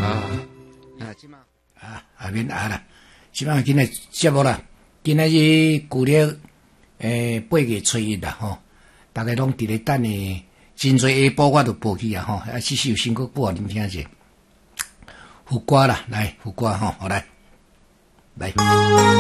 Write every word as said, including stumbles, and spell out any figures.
啊，即马啊，下面啊啦，即马今日节目啦，今仔日旧历诶八月初一啦吼，大家拢伫咧等诶，真侪下晡我都报去啊吼，啊，其实有先搁播恁听者，副歌啦，来副歌吼，好来，来。